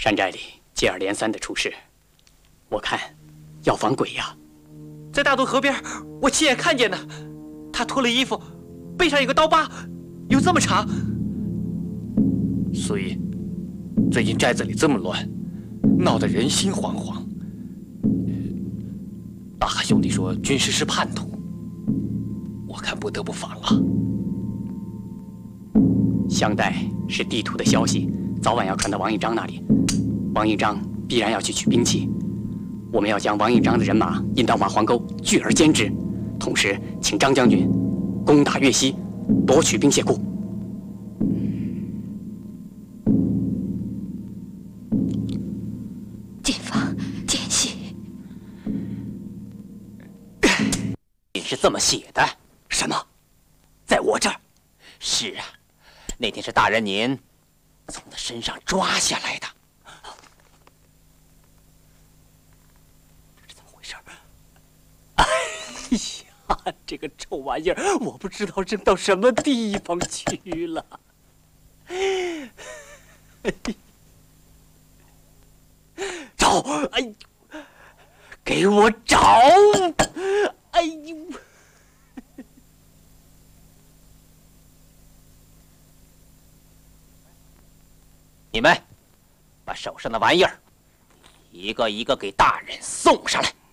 山寨里接二连三的出事，我看要防鬼呀。 在大渡河边，我亲眼看见的，他脱了衣服，背上有个刀疤，有这么长。所以，最近寨子里这么乱，闹得人心惶惶。大汉兄弟说军师是叛徒，我看不得不防了。 相带是地图的消息，早晚要传到王应章那里。王应章必然要去取兵器，我们要将王应章的人马引到马黄沟，聚而歼之。同时，请张将军攻打岳西，夺取兵械库。 谨防奸细。 信是这么写的。 什么？在我这儿？ 是啊，那天是大人您从他身上抓下来的。 是怎么回事？哎呀，这个臭玩意儿，我不知道扔到什么地方去了。找！哎，给我找！哎呦！ 你们把手上的玩意儿一个一个给大人送上来。